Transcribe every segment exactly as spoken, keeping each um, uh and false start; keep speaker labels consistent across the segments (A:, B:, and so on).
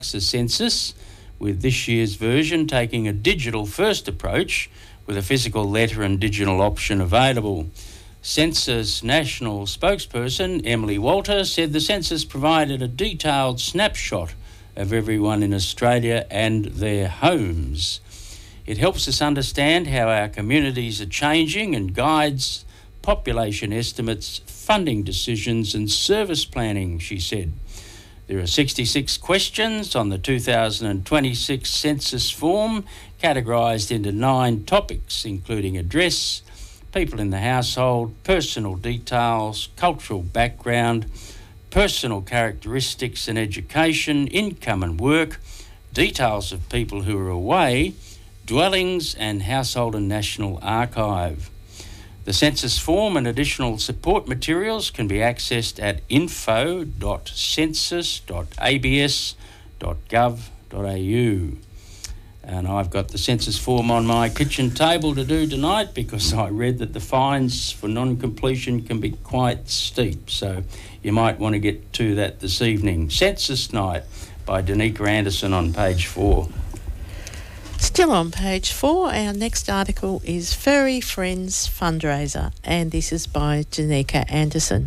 A: census, with this year's version taking a digital-first approach with a physical letter and digital option available. Census National spokesperson Emily Walter said the census provided a detailed snapshot of everyone in Australia and their homes. It helps us understand how our communities are changing and guides population estimates, funding decisions and service planning, she said. There are sixty-six questions on the two thousand twenty-six census form, categorised into nine topics, including address, people in the household, personal details, cultural background, personal characteristics and education, income and work, details of people who are away, dwellings and household and national archive. The census form and additional support materials can be accessed at info dot census dot a b s dot gov dot a u. And I've got the census form on my kitchen table to do tonight because I read that the fines for non-completion can be quite steep. So you might want to get to that this evening. Census Night by Danica Anderson on page four.
B: Still on page four, our next article is Furry Friends Fundraiser, and this is by Danica Anderson.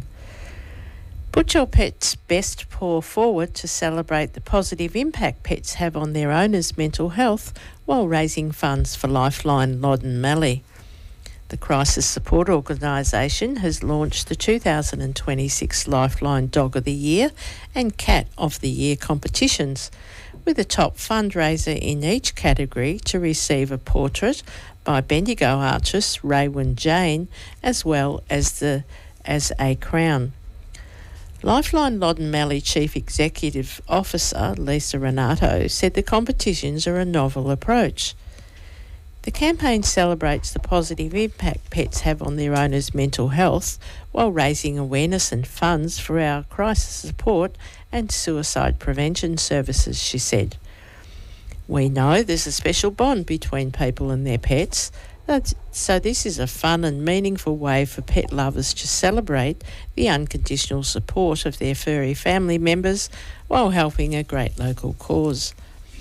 B: Put your pet's best paw forward to celebrate the positive impact pets have on their owners' mental health while raising funds for Lifeline Loddon Mallee. The Crisis Support Organisation has launched the two thousand twenty-six Lifeline Dog of the Year and Cat of the Year competitions, with a top fundraiser in each category to receive a portrait by Bendigo artist Raywin Jane, as well as the as a crown. Lifeline Loddon Mallee Chief Executive Officer Lisa Renato said the competitions are a novel approach. The campaign celebrates the positive impact pets have on their owners' mental health while raising awareness and funds for our crisis support and suicide prevention services, she said. We know there's a special bond between people and their pets, so this is a fun and meaningful way for pet lovers to celebrate the unconditional support of their furry family members while helping a great local cause.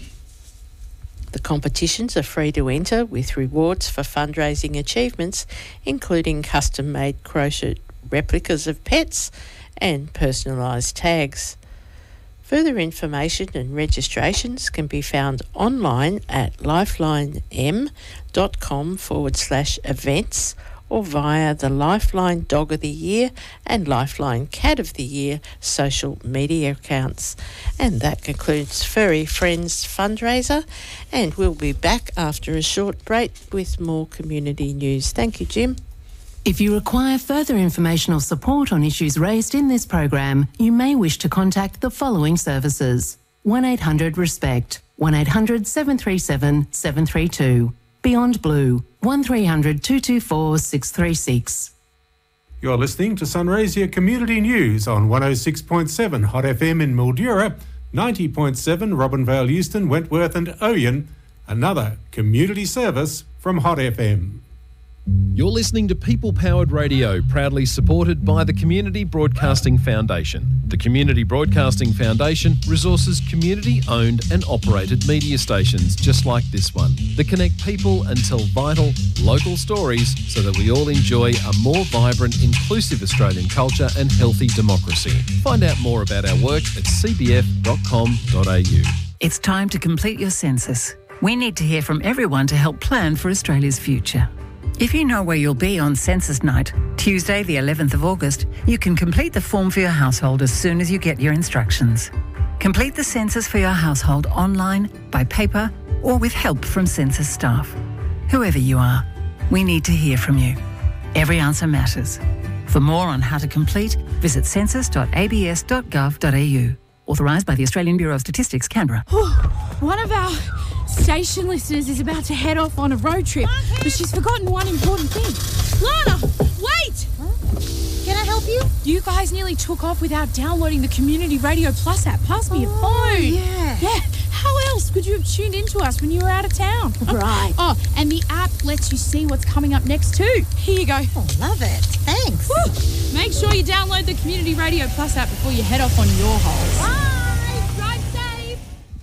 B: The competitions are free to enter, with rewards for fundraising achievements, including custom-made crochet replicas of pets and personalised tags. Further information and registrations can be found online at lifelinem.com forward slash events or via the Lifeline Dog of the Year and Lifeline Cat of the Year social media accounts. And that concludes Furry Friends Fundraiser, and we'll be back after a short break with more community news. Thank you, Jim.
C: If you require further information or support on issues raised in this program, you may wish to contact the following services: one eight hundred RESPECT, one eight hundred seven three seven seven three two, Beyond Blue, one three hundred two two four six three six.
D: You're listening to Sunraysia Community News on one oh six point seven Hot F M in Mildura, ninety point seven Robinvale, Euston, Wentworth and Oyen, another community service from Hot F M.
E: You're listening to People Powered Radio, proudly supported by the Community Broadcasting Foundation. The Community Broadcasting Foundation resources community-owned and operated media stations just like this one that connect people and tell vital, local stories so that we all enjoy a more vibrant, inclusive Australian culture and healthy democracy. Find out more about our work at c b f dot com dot a u.
F: It's time to complete your census. We need to hear from everyone to help plan for Australia's future. If you know where you'll be on Census Night, Tuesday the eleventh of August, you can complete the form for your household as soon as you get your instructions. Complete the census for your household online, by paper, or with help from census staff. Whoever you are, we need to hear from you. Every answer matters. For more on how to complete, visit census dot a b s dot gov dot a u. Authorised by the Australian Bureau of Statistics, Canberra.
G: One of our station listeners is about to head off on a road trip, but she's forgotten one important thing. Lana, wait!
H: Huh? Can I help you?
G: You guys nearly took off without downloading the Community Radio Plus app. Pass me
H: oh,
G: your phone.
H: Yeah.
G: Yeah. How else could you have tuned into us when you were out of town?
H: Right.
G: Oh, and the app lets you see what's coming up next too. Here you go.
H: Oh, love it. Thanks.
G: Woo. Make sure you download the Community Radio Plus app before you head off on your holes.
H: Bye.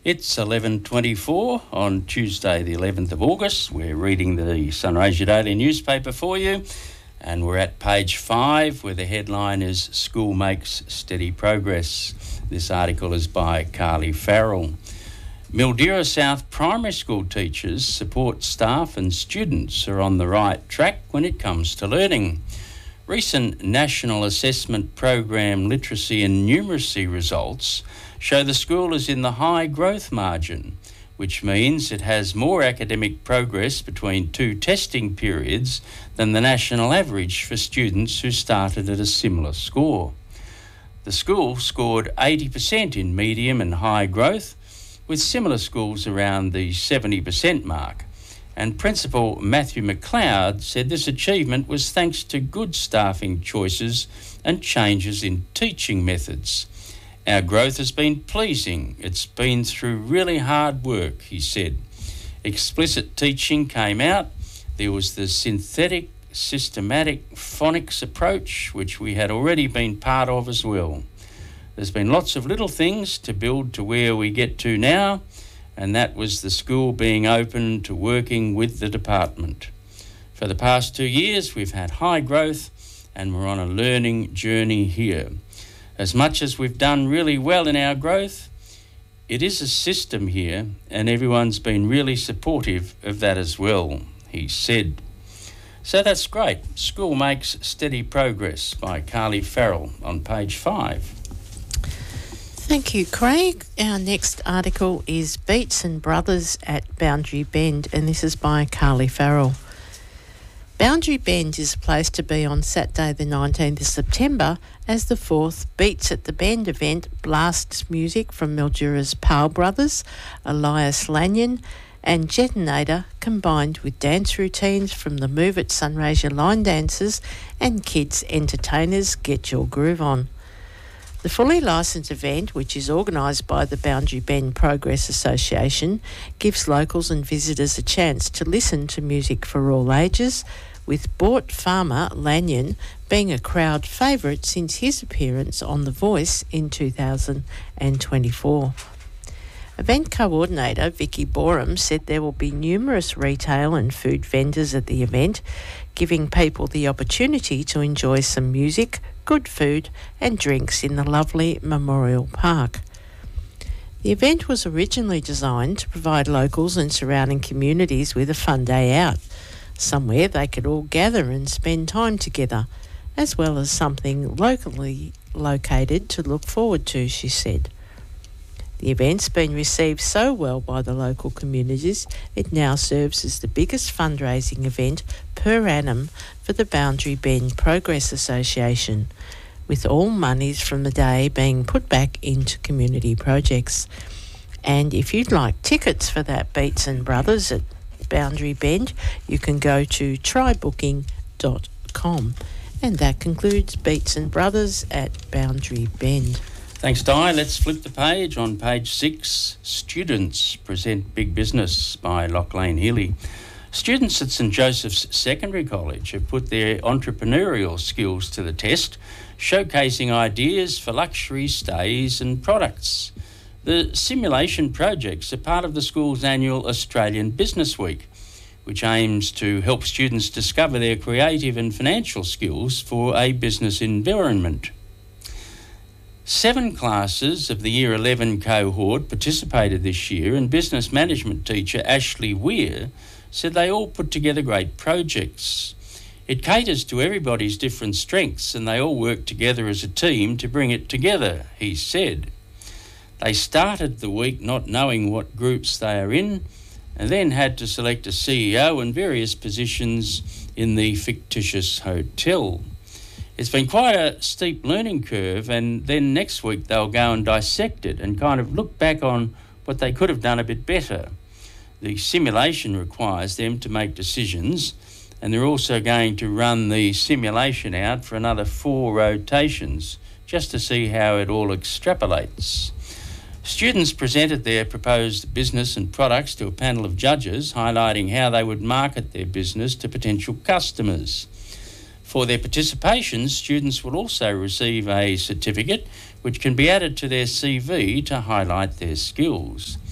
A: It's eleven twenty-four on Tuesday the eleventh of August. We're reading the Sunraysia Daily newspaper for you, and we're at page five where the headline is School Makes Steady Progress. This article is by Carly Farrell. Mildura South primary school teachers, support staff and students are on the right track when it comes to learning. Recent National Assessment Program literacy and numeracy results show the school is in the high growth margin, which means it has more academic progress between two testing periods than the national average for students who started at a similar score. The school scored eighty percent in medium and high growth, with similar schools around the seventy percent mark. And Principal Matthew McLeod said this achievement was thanks to good staffing choices and changes in teaching methods. Our growth has been pleasing. It's been through really hard work, he said. Explicit teaching came out. There was the synthetic, systematic phonics approach, which we had already been part of as well. There's been lots of little things to build to where we get to now, and that was the school being open to working with the department. For the past two years, we've had high growth, and we're on a learning journey here. As much as we've done really well in our growth, it is a system here, and everyone's been really supportive of that as well, he said. So that's great. School Makes Steady Progress by Carly Farrell on page five.
B: Thank you, Craig. Our next article is Beats and Brothers at Boundary Bend, and this is by Carly Farrell. Boundary Bend is a place to be on Saturday the nineteenth of September as the fourth Beats at the Bend event blasts music from Mildura's Powell Brothers, Elias Lanyon and Jetonator, combined with dance routines from the Move It Sunraysia line dancers and kids entertainers Get Your Groove On. The fully licensed event, which is organised by the Boundary Bend Progress Association, gives locals and visitors a chance to listen to music for all ages, with Bort farmer Lanyon being a crowd favourite since his appearance on The Voice in two thousand twenty-four. Event coordinator Vicky Borum said there will be numerous retail and food vendors at the event, giving people the opportunity to enjoy some music, good food and drinks in the lovely Memorial Park. The event was originally designed to provide locals and surrounding communities with a fun day out, somewhere they could all gather and spend time together, as well as something locally located to look forward to, she said. The event's been received so well by the local communities, it now serves as the biggest fundraising event per annum for the Boundary Bend Progress Association, with all monies from the day being put back into community projects. And if you'd like tickets for that Beats and Brothers at Boundary Bend, you can go to try booking dot com. And that concludes Beats and Brothers at Boundary Bend.
A: Thanks, Di. Let's flip the page. On page six, Students Present Big Business by Lachlan Healy. Students at St Joseph's Secondary College have put their entrepreneurial skills to the test, showcasing ideas for luxury stays and products. The simulation projects are part of the school's annual Australian Business Week, which aims to help students discover their creative and financial skills for a business environment. Seven classes of the Year eleven cohort participated this year, and business management teacher Ashley Weir said they all put together great projects. It caters to everybody's different strengths and they all work together as a team to bring it together, he said. They started the week not knowing what groups they are in and then had to select a C E O and various positions in the fictitious hotel. It's been quite a steep learning curve, and then next week they'll go and dissect it and kind of look back on what they could have done a bit better. The simulation requires them to make decisions, and they're also going to run the simulation out for another four rotations just to see how it all extrapolates. Students presented their proposed business and products to a panel of judges, highlighting how they would market their business to potential customers. For their participation, students will also receive a certificate which can be added to their C V to highlight their skills.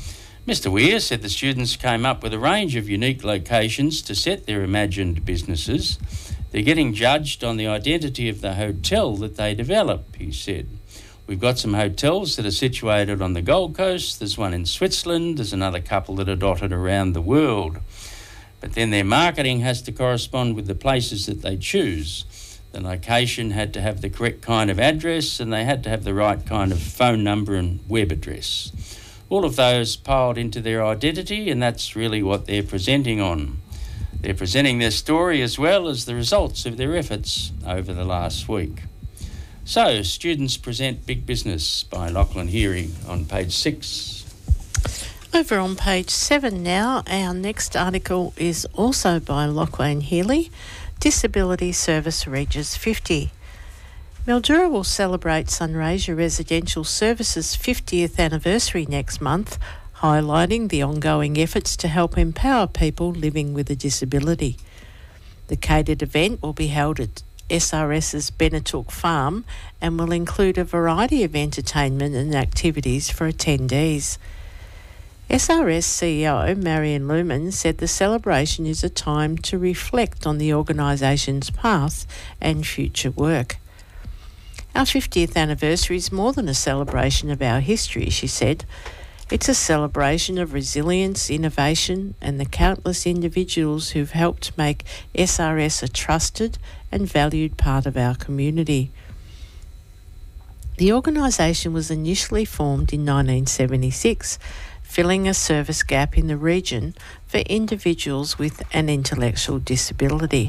A: Mister Weir said the students came up with a range of unique locations to set their imagined businesses. They're getting judged on the identity of the hotel that they develop, he said. We've got some hotels that are situated on the Gold Coast. There's one in Switzerland. There's another couple that are dotted around the world. But then their marketing has to correspond with the places that they choose. The location had to have the correct kind of address, and they had to have the right kind of phone number and web address. All of those piled into their identity, and that's really what they're presenting on. They're presenting their story as well as the results of their efforts over the last week. So, students present Big Business by Lachlan Heary on page six.
B: Over on page seven now, our next article is also by Lachlan Healy. Disability Service reaches fifty. Mildura will celebrate Sunraysia Residential Services' fiftieth anniversary next month, highlighting the ongoing efforts to help empower people living with a disability. The catered event will be held at SRS's Benetook Farm and will include a variety of entertainment and activities for attendees. S R S C E O Marion Luman said the celebration is a time to reflect on the organisation's past and future work. Our fiftieth anniversary is more than a celebration of our history, she said. It's a celebration of resilience, innovation, and the countless individuals who've helped make S R S a trusted and valued part of our community. The organisation was initially formed in nineteen seventy-six, filling a service gap in the region for individuals with an intellectual disability.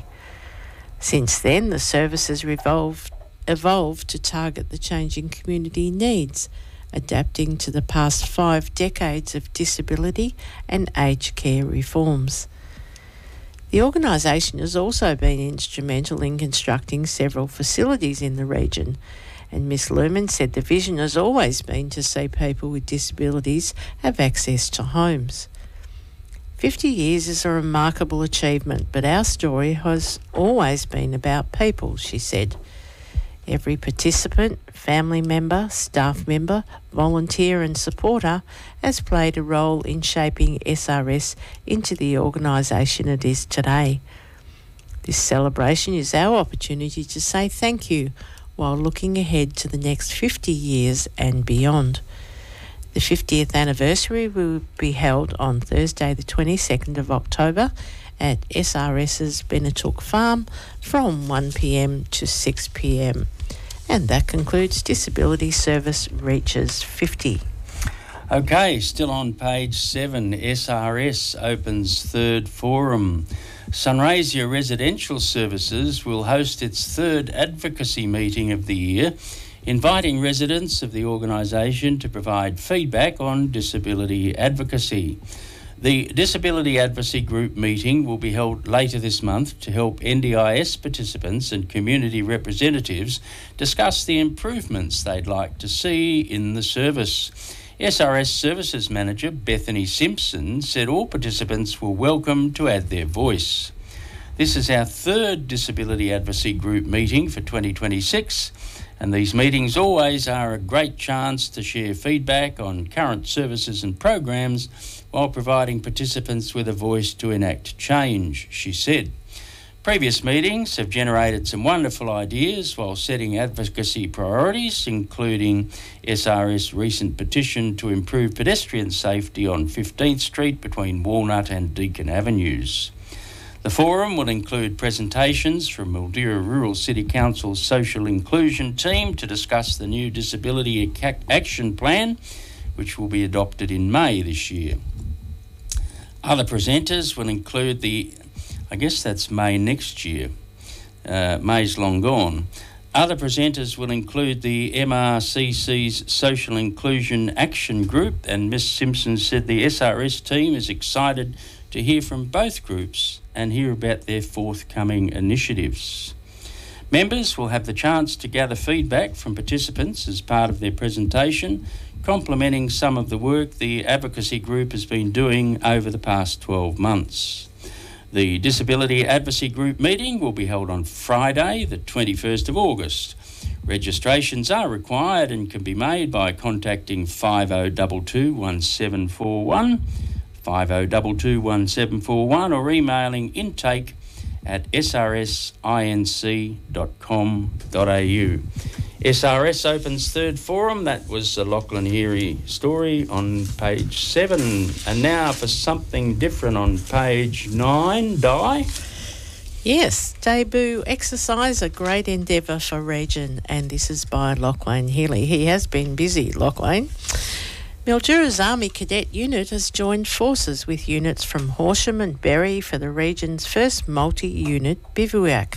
B: Since then, the service has revolved, evolved to target the changing community needs, adapting to the past five decades of disability and aged care reforms. The organisation has also been instrumental in constructing several facilities in the region, and Miss Luman said the vision has always been to see people with disabilities have access to homes. Fifty years is a remarkable achievement, but our story has always been about people, she said. Every participant, family member, staff member, volunteer and supporter has played a role in shaping S R S into the organisation it is today. This celebration is our opportunity to say thank you while looking ahead to the next fifty years and beyond. The fiftieth anniversary will be held on Thursday the twenty-second of October at SRS's Benetook Farm from one p m to six p m. And that concludes Disability Service Reaches fifty.
A: Okay, still on page seven, S R S opens third forum. Sunraysia Residential Services will host its third advocacy meeting of the year, inviting residents of the organisation to provide feedback on disability advocacy. The Disability Advocacy Group meeting will be held later this month to help N D I S participants and community representatives discuss the improvements they'd like to see in the service. S R S Services Manager Bethany Simpson said all participants were welcome to add their voice. This is our third Disability Advocacy Group meeting for twenty twenty-six, and these meetings always are a great chance to share feedback on current services and programs while providing participants with a voice to enact change, she said. Previous meetings have generated some wonderful ideas while setting advocacy priorities, including S R S recent petition to improve pedestrian safety on fifteenth Street between Walnut and Deakin Avenues. The forum will include presentations from Mildura Rural City Council's Social Inclusion team to discuss the new Disability Action Plan, which will be adopted in May this year. Other presenters will include the, I guess that's May next year, uh, May's long gone. Other presenters will include the M R C C's Social Inclusion Action Group, and Miss Simpson said the S R S team is excited to hear from both groups and hear about their forthcoming initiatives. Members will have the chance to gather feedback from participants as part of their presentation, complementing some of the work the advocacy group has been doing over the past twelve months. The Disability Advocacy Group meeting will be held on Friday, the twenty-first of August. Registrations are required and can be made by contacting five oh two two, one seven four one, five oh two two, one seven four one, or emailing intake at s r s inc dot com dot a u. S R S opens third forum. That was a Lachlan Heary story on page seven. And now for something different on page nine. Di?
B: Yes, debut exercise, a great endeavour for region, and this is by Lachlan Healy. He has been busy, Lachlan. Mildura's Army Cadet Unit has joined forces with units from Horsham and Berry for the region's first multi-unit bivouac.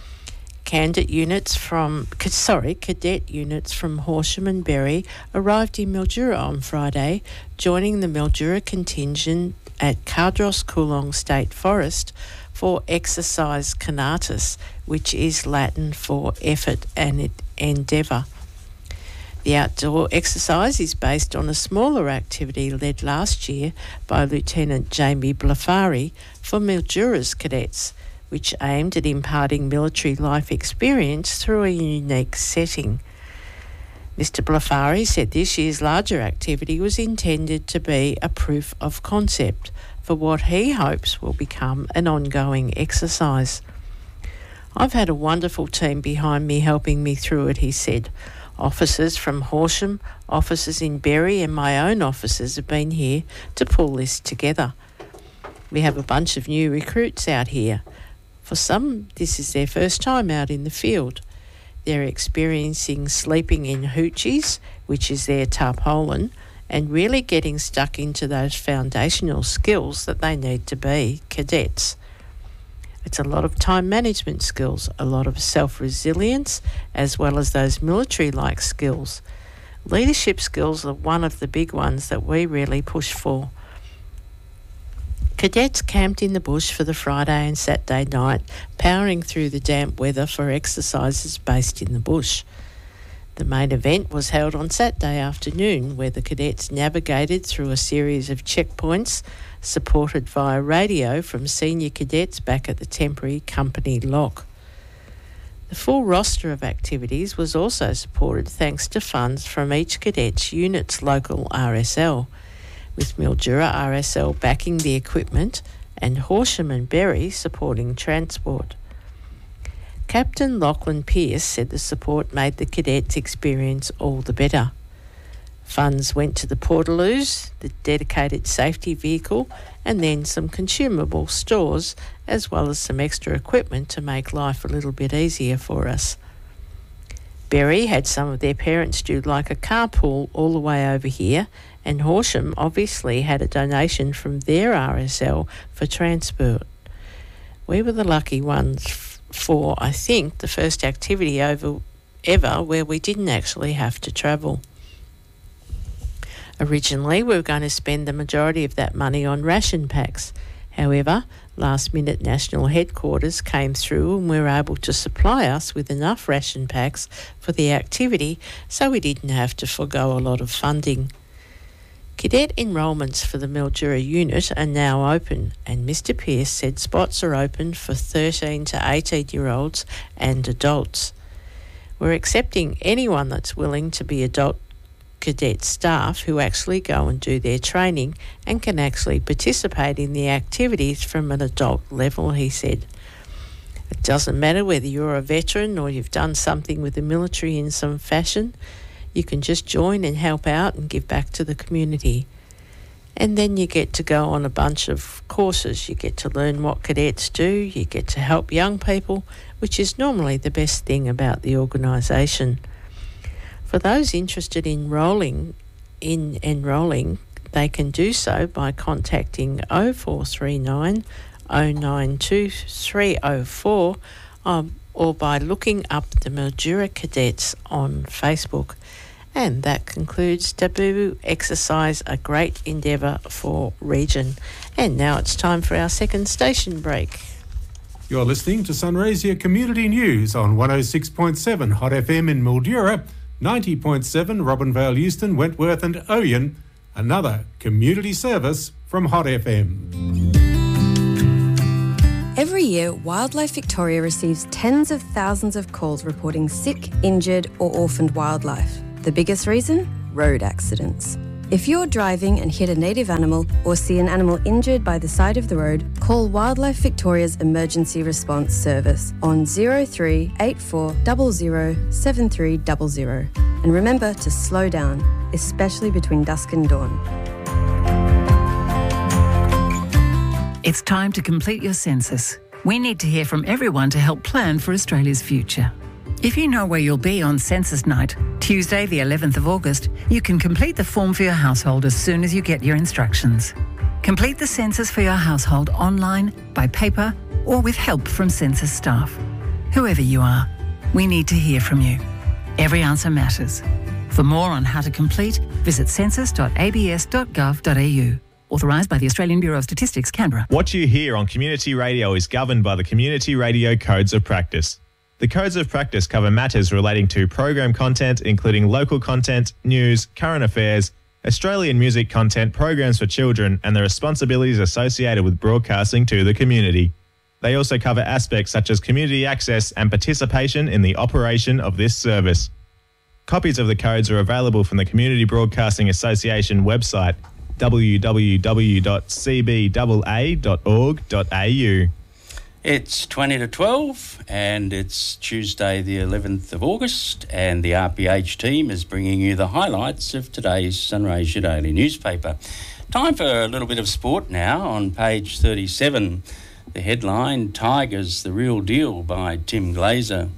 B: Cadet units from sorry, cadet units from Horsham and Berry arrived in Mildura on Friday, joining the Mildura contingent at Cardross Coulong State Forest for Exercise Conatus, which is Latin for effort and endeavour. The outdoor exercise is based on a smaller activity led last year by Lieutenant Jamie Blafari for Mildura's cadets, which aimed at imparting military life experience through a unique setting. Mister Blafari said this year's larger activity was intended to be a proof of concept for what he hopes will become an ongoing exercise. I've had a wonderful team behind me helping me through it, he said. Officers from Horsham, officers in Berry and my own officers have been here to pull this together. We have a bunch of new recruits out here. For some, this is their first time out in the field. They're experiencing sleeping in hoochies, which is their tarpaulin, and really getting stuck into those foundational skills that they need to be cadets. It's a lot of time management skills, a lot of self-resilience, as well as those military-like skills. Leadership skills are one of the big ones that we really push for. Cadets camped in the bush for the Friday and Saturday night, powering through the damp weather for exercises based in the bush. The main event was held on Saturday afternoon, where the cadets navigated through a series of checkpoints supported via radio from senior cadets back at the temporary company lock. The full roster of activities was also supported thanks to funds from each cadet's unit's local R S L, with Mildura R S L backing the equipment and Horsham and Berry supporting transport. Captain Lachlan Pearce said the support made the cadets' experience all the better. Funds went to the Portaloos, the dedicated safety vehicle, and then some consumable stores, as well as some extra equipment to make life a little bit easier for us. Berry had some of their parents do like a carpool all the way over here, and Horsham obviously had a donation from their R S L for transport. We were the lucky ones f- for, I think, the first activity over ever where we didn't actually have to travel. Originally, we were going to spend the majority of that money on ration packs. However, last-minute national headquarters came through and we were able to supply us with enough ration packs for the activity, so we didn't have to forgo a lot of funding. Cadet enrolments for the Mildura unit are now open, and Mister Pearce said spots are open for thirteen to eighteen-year-olds and adults. We're accepting anyone that's willing to be adult cadet staff who actually go and do their training and can actually participate in the activities from an adult level, he said. It doesn't matter whether you're a veteran or you've done something with the military in some fashion. You can just join and help out and give back to the community. And then you get to go on a bunch of courses. You get to learn what cadets do. You get to help young people, which is normally the best thing about the organisation. For those interested in enrolling, in enrolling, they can do so by contacting oh four three nine, oh nine two three oh four um, or by looking up the Mildura Cadets on Facebook. And that concludes Debut Exercise, a great endeavour for region. And now it's time for our second station break.
D: You're listening to Sunraysia Community News on one oh six point seven Hot F M in Mildura, ninety point seven Robinvale, Euston, Wentworth and Oyen, another community service from Hot F M.
I: Every year, Wildlife Victoria receives tens of thousands of calls reporting sick, injured or orphaned wildlife. The biggest reason? Road accidents. If you're driving and hit a native animal or see an animal injured by the side of the road, call Wildlife Victoria's Emergency Response Service on zero three eight four zero zero seven three zero zero. And remember to slow down, especially between dusk and dawn.
F: It's time to complete your census. We need to hear from everyone to help plan for Australia's future. If you know where you'll be on census night, Tuesday the eleventh of August, you can complete the form for your household as soon as you get your instructions. Complete the census for your household online, by paper, or with help from census staff. Whoever you are, we need to hear from you. Every answer matters. For more on how to complete, visit census dot a b s dot gov dot a u. Authorised by the Australian Bureau of Statistics, Canberra.
J: What you hear on Community Radio is governed by the Community Radio Codes of Practice. The Codes of Practice cover matters relating to program content, including local content, news, current affairs, Australian music content, programs for children, and the responsibilities associated with broadcasting to the community. They also cover aspects such as community access and participation in the operation of this service. Copies of the codes are available from the Community Broadcasting Association website, w w w dot c b a a dot org dot a u.
A: It's twenty to twelve and it's Tuesday the eleventh of August, and the R P H team is bringing you the highlights of today's Sunraysia Daily newspaper. Time for a little bit of sport now. On page thirty-seven, the headline, Tigers the Real Deal by Tim Glazer.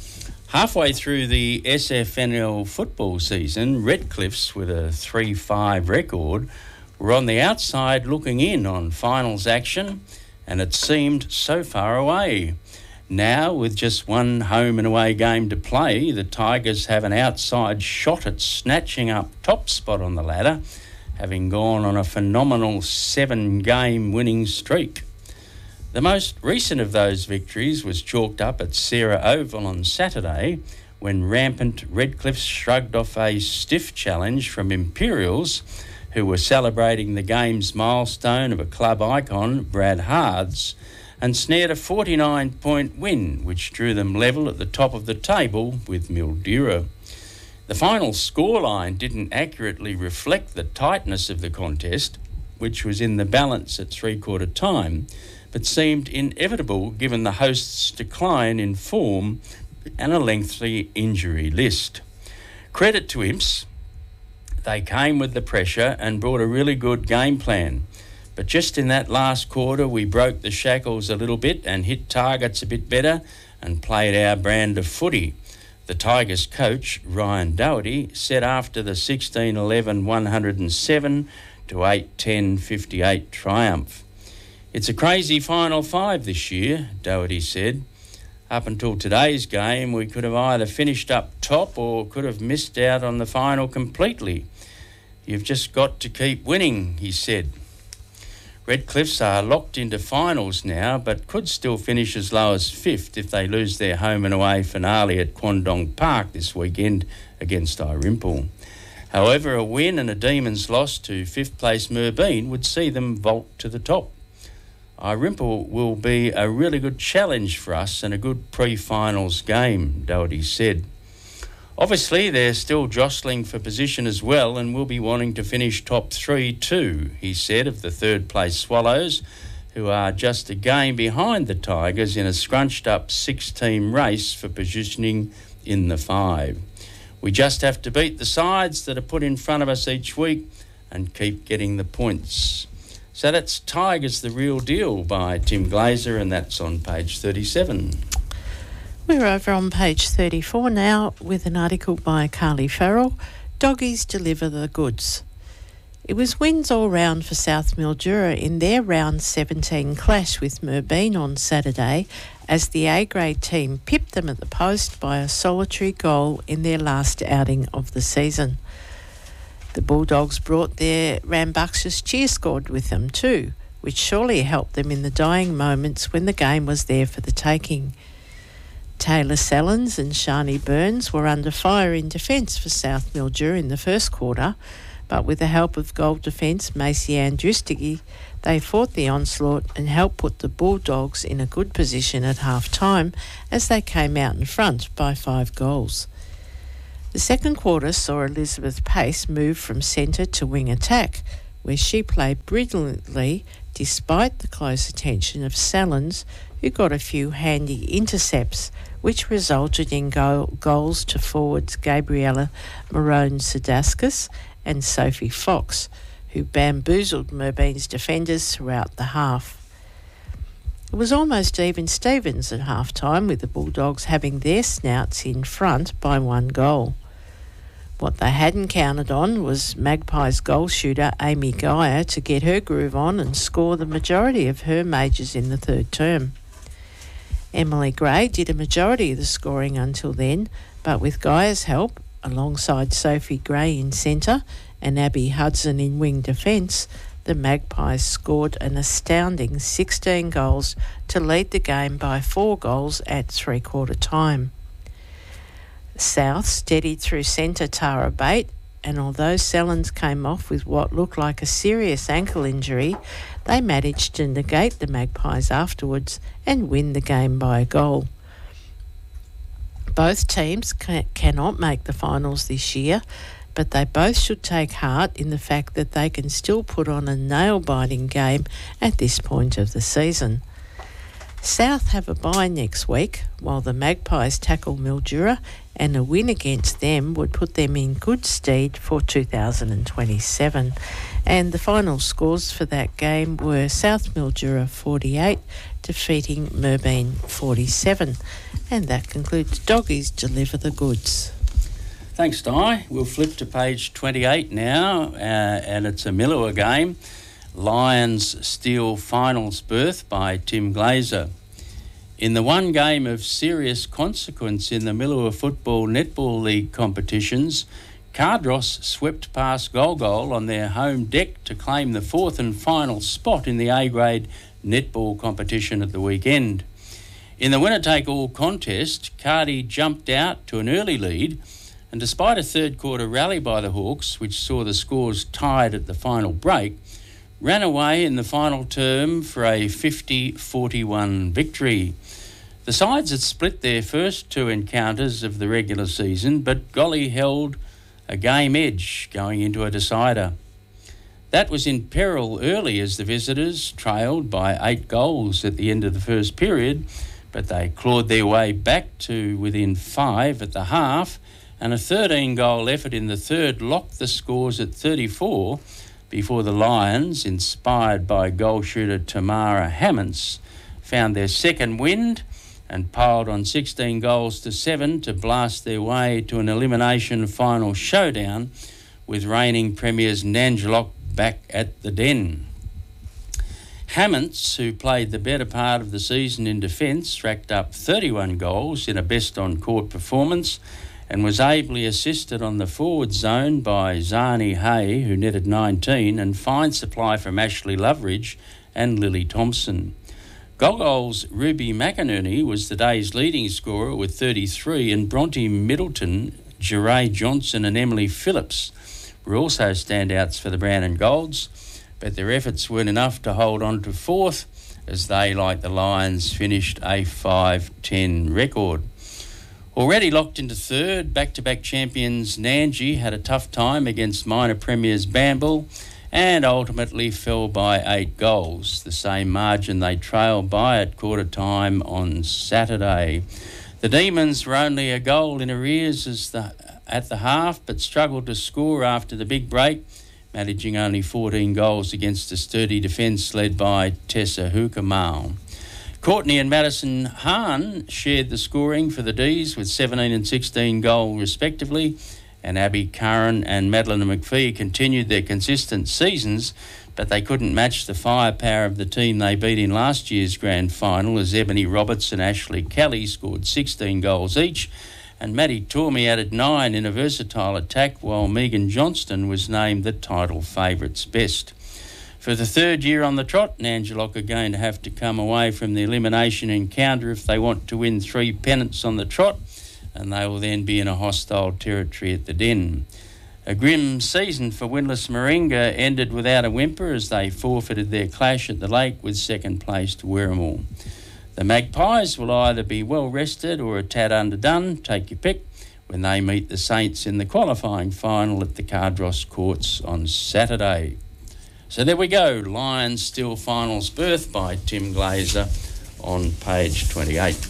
A: Halfway through the S F N L football season, Redcliffs, with a three five record, were on the outside looking in on finals action, and it seemed so far away. Now, with just one home and away game to play, the Tigers have an outside shot at snatching up top spot on the ladder, having gone on a phenomenal seven-game winning streak. The most recent of those victories was chalked up at Sarah Oval on Saturday, when rampant Redcliffs shrugged off a stiff challenge from Imperials, who were celebrating the game's milestone of a club icon, Brad Hards, and snared a forty-nine point win, which drew them level at the top of the table with Mildura. The final scoreline didn't accurately reflect the tightness of the contest, which was in the balance at three-quarter time, but seemed inevitable given the hosts' decline in form and a lengthy injury list. Credit to Imps. They came with the pressure and brought a really good game plan. But just in that last quarter, we broke the shackles a little bit and hit targets a bit better and played our brand of footy. The Tigers coach, Ryan Doherty, said after the sixteen eleven one oh seven to eight ten fifty-eight triumph. It's a crazy final five this year, Doherty said. Up until today's game, we could have either finished up top or could have missed out on the final completely. You've just got to keep winning, he said. Redcliffs are locked into finals now, but could still finish as low as fifth if they lose their home and away finale at Quandong Park this weekend against Irimple. However, a win and a Demons loss to fifth place Merbeen would see them vault to the top. Irimple will be a really good challenge for us and a good pre-finals game, Doherty said. Obviously, they're still jostling for position as well and will be wanting to finish top three too, he said of the third-place Swallows, who are just a game behind the Tigers in a scrunched-up six-team race for positioning in the five. We just have to beat the sides that are put in front of us each week and keep getting the points. So that's Tigers the Real Deal by Tim Glazer, and that's on page thirty-seven.
B: We're over on page thirty-four now with an article by Carly Farrell, Doggies Deliver the Goods. It was wins all round for South Mildura in their round seventeen clash with Merbeen on Saturday, as the A-grade team pipped them at the post by a solitary goal in their last outing of the season. The Bulldogs brought their rambunctious cheer squad with them too, which surely helped them in the dying moments when the game was there for the taking. Taylor Sellens and Shani Burns were under fire in defence for South Mildura in the first quarter, but with the help of goal defence Macy Andristigi, they fought the onslaught and helped put the Bulldogs in a good position at half-time as they came out in front by five goals. The second quarter saw Elizabeth Pace move from centre to wing attack, where she played brilliantly despite the close attention of Salons, who got a few handy intercepts, which resulted in goal, goals to forwards Gabriella Morone-Sadaskas and Sophie Fox, who bamboozled Merbean's defenders throughout the half. It was almost even Stevens at half-time, with the Bulldogs having their snouts in front by one goal. What they hadn't counted on was Magpies goal shooter Amy Geyer to get her groove on and score the majority of her majors in the third term. Emily Gray did a majority of the scoring until then, but with Geyer's help, alongside Sophie Gray in centre and Abby Hudson in wing defence, the Magpies scored an astounding sixteen goals to lead the game by four goals at three-quarter time. South steadied through centre Tara Bate, and although Sellens came off with what looked like a serious ankle injury, they managed to negate the Magpies afterwards and win the game by a goal. Both teams ca- cannot make the finals this year, but they both should take heart in the fact that they can still put on a nail-biting game at this point of the season. South have a bye next week, while the Magpies tackle Mildura, and a win against them would put them in good stead for two thousand twenty-seven. And the final scores for that game were South Mildura forty-eight, defeating Merbean forty-seven. And that concludes Doggies Deliver the Goods.
A: Thanks, Di. We'll flip to page twenty-eight now, uh, and it's a Millua game. Lions steal finals berth by Tim Glazer. In the one game of serious consequence in the Millua Football Netball League competitions, Cardross swept past Golgol on their home deck to claim the fourth and final spot in the A-grade netball competition at the weekend. In the winner-take-all contest, Cardi jumped out to an early lead, and despite a third-quarter rally by the Hawks, which saw the scores tied at the final break, ran away in the final term for a fifty forty-one victory. The sides had split their first two encounters of the regular season, but Golly held a game edge going into a decider. That was in peril early as the visitors trailed by eight goals at the end of the first period, but they clawed their way back to within five at the half, and a thirteen-goal effort in the third locked the scores at thirty-four before the Lions, inspired by goal shooter Tamara Hammonds, found their second wind and piled on sixteen goals to seven to blast their way to an elimination final showdown with reigning premiers Nangelock back at the Den. Hammonds, who played the better part of the season in defence, racked up thirty-one goals in a best-on-court performance and was ably assisted on the forward zone by Zani Hay, who netted nineteen, and fine supply from Ashley Loveridge and Lily Thompson. Golgol's Ruby McInerney was the day's leading scorer with thirty-three, and Bronte Middleton, Jeray Johnson and Emily Phillips were also standouts for the Brown and Golds, but their efforts weren't enough to hold on to fourth as they, like the Lions, finished a five ten record. Already locked into third, back-to-back champions Nanji had a tough time against minor premiers Bamble and ultimately fell by eight goals, the same margin they trailed by at quarter time on Saturday. The Demons were only a goal in arrears as the, at the half, but struggled to score after the big break, managing only fourteen goals against a sturdy defence led by Tessa Hukamal. Courtney and Madison Hahn shared the scoring for the D's with seventeen and sixteen goals respectively, and Abby Curran and Madeline McPhee continued their consistent seasons, but they couldn't match the firepower of the team they beat in last year's grand final as Ebony Roberts and Ashley Kelly scored sixteen goals each, and Maddie Tormey added nine in a versatile attack, while Megan Johnston was named the title favourites best. For the third year on the trot, Nangelock are going to have to come away from the elimination encounter if they want to win three pennants on the trot, and they will then be in a hostile territory at the Den. A grim season for winless Moringa ended without a whimper as they forfeited their clash at the Lake with second place to Wirramore. The Magpies will either be well rested or a tad underdone, take your pick, when they meet the Saints in the qualifying final at the Cardross Courts on Saturday. So there we go, Lions Still Finals Berth by Tim Glazer on page twenty-eight.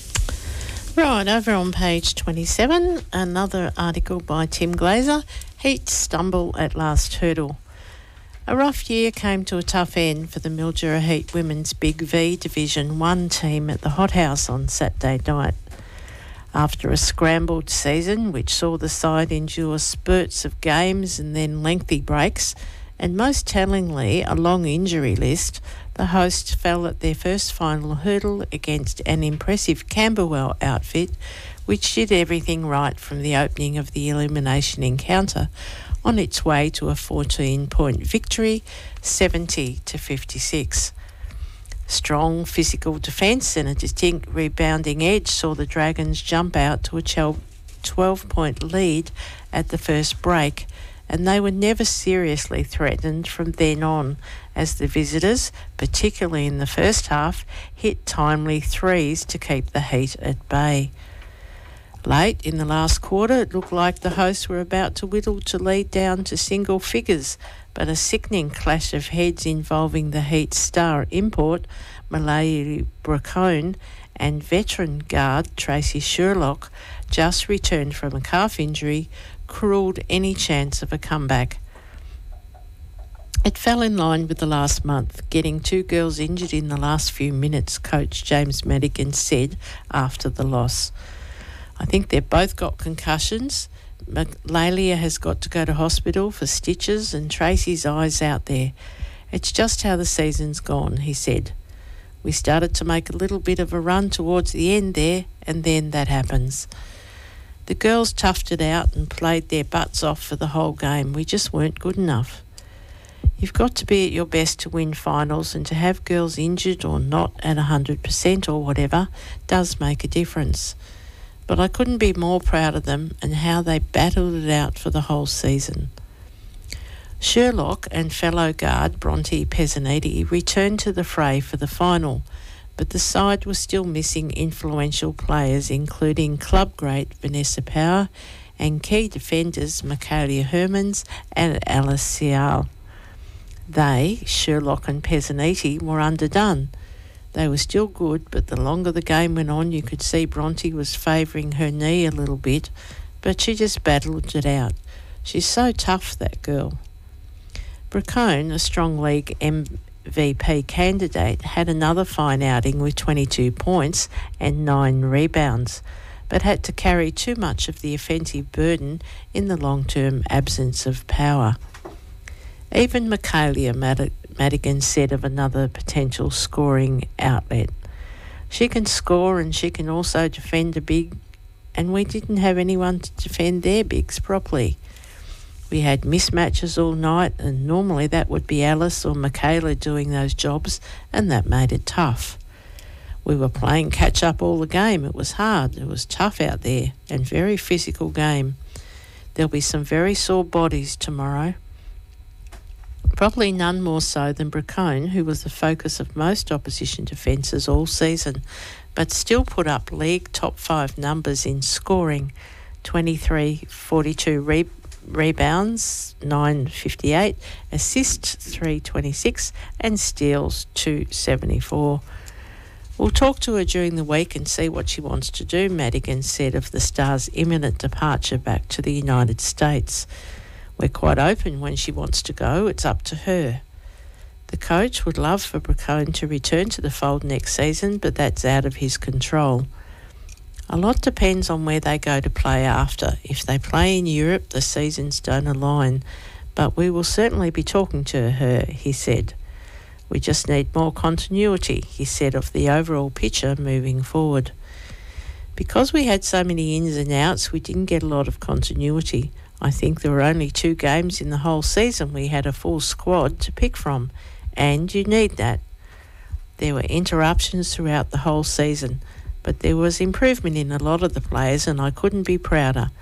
B: Right, over on page twenty-seven, another article by Tim Glazer, Heat Stumble at Last Hurdle. A rough year came to a tough end for the Mildura Heat Women's Big V Division one team at the Hothouse on Saturday night. After a scrambled season, which saw the side endure spurts of games and then lengthy breaks, and most tellingly a long injury list, the hosts fell at their first final hurdle against an impressive Camberwell outfit, which did everything right from the opening of the elimination encounter on its way to a fourteen-point victory, seventy to fifty-six. Strong physical defence and a distinct rebounding edge saw the Dragons jump out to a twelve-point lead at the first break, and they were never seriously threatened from then on as the visitors, particularly in the first half, hit timely threes to keep the Heat at bay. Late in the last quarter, it looked like the hosts were about to whittle to lead down to single figures, but a sickening clash of heads involving the Heat's star import, Malay Bracone, and veteran guard Tracy Sherlock, just returned from a calf injury, cruelled any chance of a comeback. It fell in line with the last month, getting two girls injured in the last few minutes, coach James Madigan said after the loss. I think they've both got concussions. Lalia has got to go to hospital for stitches and Tracy's eye's out there. It's just how the season's gone, he said. We started to make a little bit of a run towards the end there, and then that happens. The girls toughed it out and played their butts off for the whole game. We just weren't good enough. You've got to be at your best to win finals, and to have girls injured or not at one hundred percent or whatever does make a difference. But I couldn't be more proud of them and how they battled it out for the whole season. Sherlock and fellow guard Bronte Pezzaniti returned to the fray for the final, but the side was still missing influential players including club great Vanessa Power and key defenders Michaela Hermans and Alice Cial. They, Sherlock and Pezzaniti, were underdone. They were still good, but the longer the game went on, you could see Bronte was favouring her knee a little bit, but she just battled it out. She's so tough, that girl. Bracone, a strong league M V P candidate, had another fine outing with twenty-two points and nine rebounds, but had to carry too much of the offensive burden in the long-term absence of Power. Even Michaela Mad- Madigan said of another potential scoring outlet, she can score and she can also defend a big, and we didn't have anyone to defend their bigs properly. We had mismatches all night, and normally that would be Alice or Michaela doing those jobs, and that made it tough. We were playing catch-up all the game. It was hard. It was tough out there, and very physical game. There'll be some very sore bodies tomorrow. Probably none more so than Bracone, who was the focus of most opposition defences all season, but still put up league top five numbers in scoring, twenty-three forty-two re- rebounds, nine fifty-eight, assists three twenty-six, and steals two seventy-four. We'll talk to her during the week and see what she wants to do, Madigan said of the Stars' imminent departure back to the United States. We're quite open when she wants to go. It's up to her. The coach would love for Bracone to return to the fold next season, but that's out of his control. A lot depends on where they go to play after. If they play in Europe, the seasons don't align, but we will certainly be talking to her, he said. We just need more continuity, he said, of the overall picture moving forward. Because we had so many ins and outs, we didn't get a lot of continuity. I think there were only two games in the whole season we had a full squad to pick from, and you need that. There were interruptions throughout the whole season, but there was improvement in a lot of the players, and I couldn't be prouder.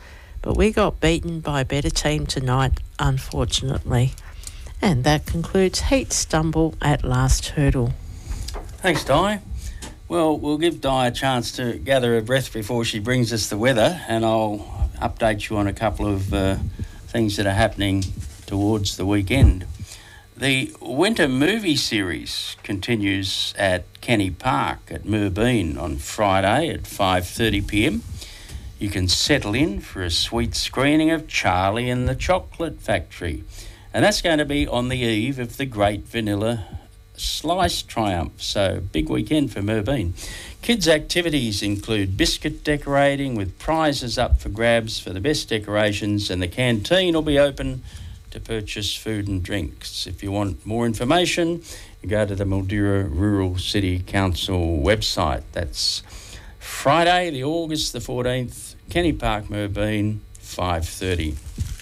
B: but we got beaten by a better team tonight, unfortunately. And that concludes Heat Stumble at Last Hurdle.
A: Thanks, Di. Well, we'll give Di a chance to gather her breath before she brings us the weather, and I'll update you on a couple of uh, things that are happening towards the weekend. The winter movie series continues at Kenny Park at Moorbeen on Friday at five thirty p m. You can settle in for a sweet screening of Charlie and the Chocolate Factory, and that's going to be on the eve of the Great Vanilla Slice Triumph, so big weekend for Moorbeen. Kids' activities include biscuit decorating with prizes up for grabs for the best decorations, and the canteen will be open to purchase food and drinks. If you want more information, you go to the Mildura Rural City Council website. That's Friday, the August the fourteenth, Kenny Park, Moorbeen, five thirty.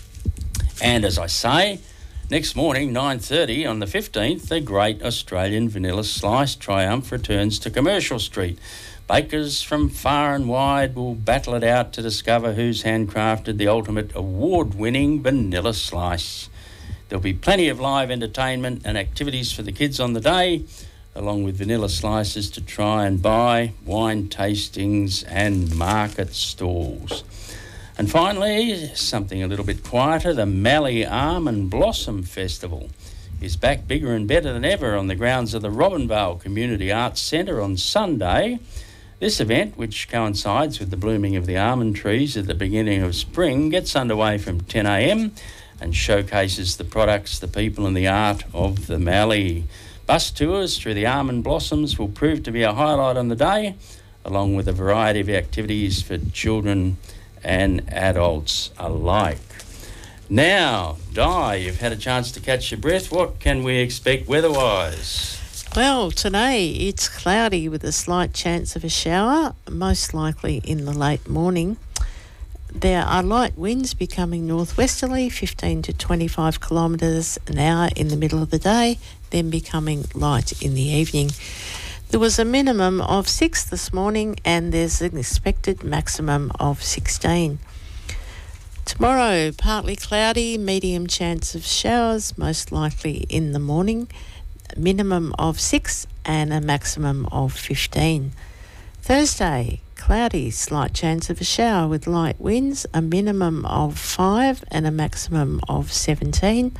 A: And as I say, next morning, nine thirty on the fifteenth, the Great Australian Vanilla Slice Triumph returns to Commercial Street. Bakers from far and wide will battle it out to discover who's handcrafted the ultimate award-winning vanilla slice. There'll be plenty of live entertainment and activities for the kids on the day, along with vanilla slices to try and buy, wine tastings and market stalls. And finally, something a little bit quieter, the Mallee Almond Blossom Festival is back bigger and better than ever on the grounds of the Robinvale Community Arts Centre on Sunday. This event, which coincides with the blooming of the almond trees at the beginning of spring, gets underway from ten a m and showcases the products, the people and the art of the Mallee. Bus tours through the almond blossoms will prove to be a highlight on the day, along with a variety of activities for children and adults alike. Now, Di, you've had a chance to catch your breath. What can we expect weather-wise?
B: Well, today it's cloudy with a slight chance of a shower, most likely in the late morning. There are light winds becoming northwesterly, fifteen to twenty-five kilometres an hour in the middle of the day, then becoming light in the evening. There was a minimum of six this morning and there's an expected maximum of sixteen. Tomorrow, partly cloudy, medium chance of showers, most likely in the morning, minimum of six and a maximum of fifteen. Thursday, cloudy, slight chance of a shower with light winds, a minimum of five and a maximum of seventeen.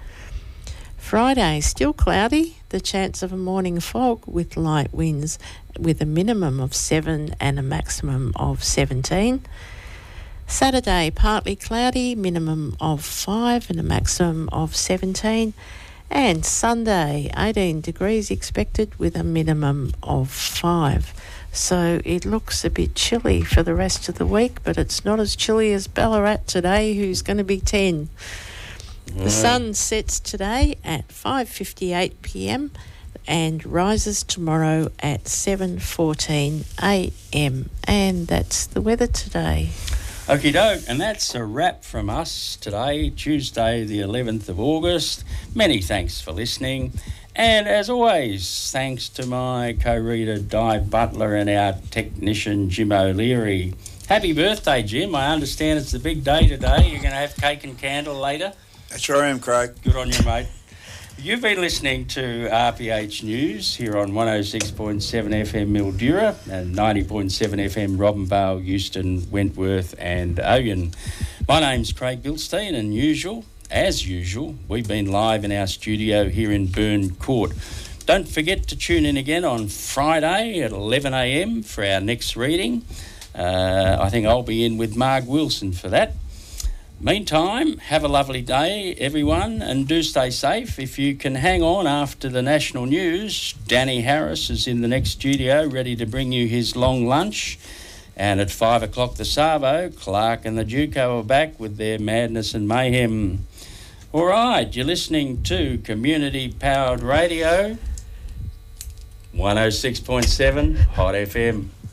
B: Friday, still cloudy, the chance of a morning fog with light winds with a minimum of seven and a maximum of seventeen. Saturday, partly cloudy, minimum of five and a maximum of seventeen. And Sunday, eighteen degrees expected with a minimum of five. So it looks a bit chilly for the rest of the week, but it's not as chilly as Ballarat today, who's going to be ten. The sun sets today at five fifty-eight p m and rises tomorrow at seven fourteen a m And that's the weather today.
A: Okie doke, and that's a wrap from us today, Tuesday the eleventh of August. Many thanks for listening. And as always, thanks to my co-reader Di Butler and our technician Jim O'Leary. Happy birthday, Jim. I understand it's the big day today. You're going to have cake and candle later.
K: I sure am, Craig.
A: Good on you, mate. You've been listening to R P H News here on one oh six point seven F M Mildura and ninety point seven F M Robinvale, Euston, Wentworth and Oyen. My name's Craig Bilstein, and usual, as usual, we've been live in our studio here in Burn Court. Don't forget to tune in again on Friday at eleven a m for our next reading. Uh, I think I'll be in with Marg Wilson for that. Meantime, have a lovely day, everyone, and do stay safe. If you can hang on after the national news, Danny Harris is in the next studio ready to bring you his long lunch. And at five o'clock the Savo, Clark and the Duco are back with their madness and mayhem. All right, you're listening to Community Powered Radio, one oh six point seven Hot F M.